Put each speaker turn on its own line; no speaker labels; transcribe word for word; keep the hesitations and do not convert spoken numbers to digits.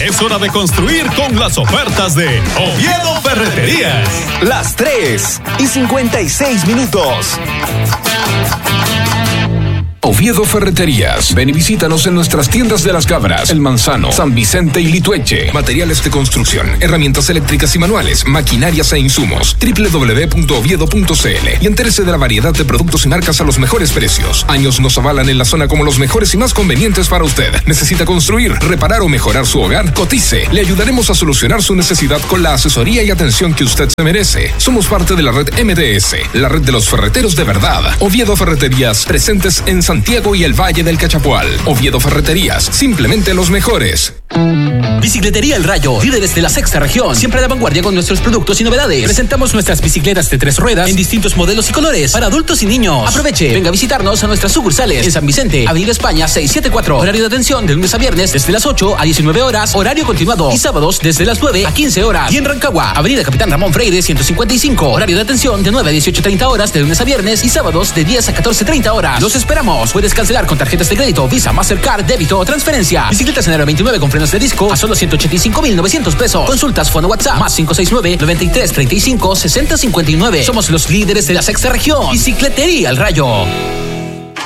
Es hora de construir con las ofertas de Oviedo Ferreterías.
Las tres y cincuenta y seis minutos.
Oviedo Ferreterías. Ven y visítanos en nuestras tiendas de Las Cabras, El Manzano, San Vicente y Litueche. Materiales de construcción, herramientas eléctricas y manuales, maquinarias e insumos. doble u doble u doble u punto oviedo punto c l y entérese de la variedad de productos y marcas a los mejores precios. Años nos avalan en la zona como los mejores y más convenientes para usted. ¿Necesita construir, reparar o mejorar su hogar? Cotice. Le ayudaremos a solucionar su necesidad con la asesoría y atención que usted se merece. Somos parte de la red M D S, la red de los ferreteros de verdad. Oviedo Ferreterías, presentes en Santiago y el Valle del Cachapual. Oviedo Ferreterías, simplemente los mejores.
Bicicletería El Rayo, líderes de la sexta región, siempre de vanguardia con nuestros productos y novedades. Presentamos nuestras bicicletas de tres ruedas en distintos modelos y colores para adultos y niños. Aproveche, venga a visitarnos a nuestras sucursales en San Vicente, Avenida España seiscientos setenta y cuatro. Horario de atención de lunes a viernes desde las ocho a diecinueve horas, horario continuado, y sábados desde las nueve a quince horas. Y en Rancagua, Avenida Capitán Ramón Freire ciento cincuenta y cinco. Horario de atención de nueve a dieciocho treinta horas de lunes a viernes y sábados de diez a catorce treinta horas. Los esperamos. Puedes cancelar con tarjetas de crédito, Visa, Mastercard, débito o transferencia. Bicicletas en Aero veintinueve con frenos de disco a solo ciento ochenta y cinco mil novecientos pesos. Consultas Fono WhatsApp más cinco seis nueve, noventa y tres, treinta y cinco, sesenta cincuenta y nueve. Somos los líderes de la sexta región. Bicicletería El Rayo.